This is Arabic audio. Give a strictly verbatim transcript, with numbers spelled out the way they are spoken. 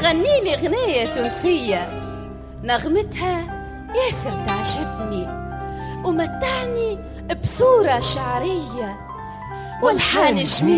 يغني لي غنية تونسية نغمتها ياسر تعجبني ومتعني بصورة شعرية والحان جميل.